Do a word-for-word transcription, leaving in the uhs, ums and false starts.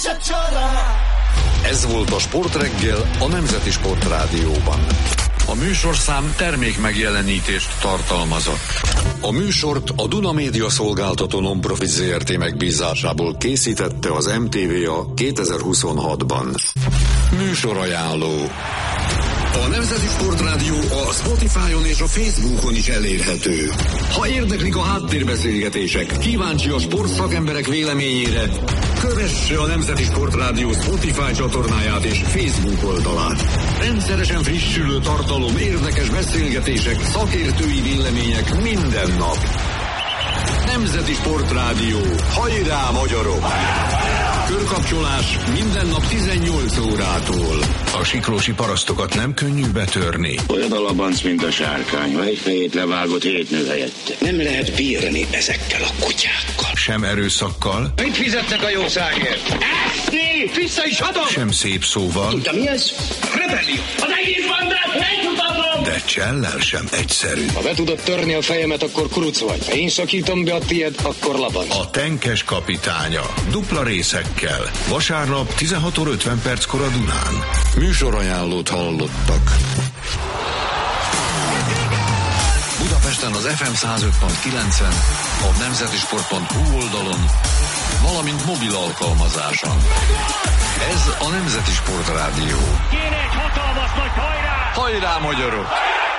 Ez volt a Sportreggel a Nemzeti Sportrádióban. A műsorszám termék megjelenítést tartalmazott. A műsort a Duna Média Szolgáltató Non-Profit Zé Er Té megbízásából készítette az em té vé a kétezer-huszonhatban. Műsorajánló. A Nemzeti Sportrádió a Spotify-on és a Facebookon is elérhető. Ha érdeklik a háttérbeszélgetések, kíváncsi a sportszakemberek véleményére, kövesse a Nemzeti Sportrádió Spotify csatornáját és Facebook oldalát. Rendszeresen frissülő tartalom, érdekes beszélgetések, szakértői vélemények minden nap. Nemzeti Sportrádió. Hajrá, magyarok! Körkapcsolás minden nap tizennyolc órától. A siklósi parasztokat nem könnyű betörni. Olyan a labanc, mint a sárkány, ha egy fejét levágott hét nő helyette. Nem lehet bírni ezekkel a kutyákkal. Sem erőszakkal. Mit fizetnek a jószágért? Ászni! Vissza is adom! Sem szép szóval. Tudja, mi ez? Rebellió! Az egész bandát megmutatom! De csellel sem egyszerű. Ha be tudod törni a fejemet, akkor kuruc vagy. Ha én szakítom be a tiéd, akkor labanc. A tenkes kapitánya. Dupla részekkel. Vasárnap tizenhat óra ötven perckor a Dunán. Műsorajánlót hallottak. Budapesten az ef em száz öt pont kilencen, a nemzetisport pont hu oldalon, valamint mobil alkalmazáson. Ez a Nemzeti Sportrádió. Kéne egy hatalmas nagy hajrá! Hajrá, magyarok!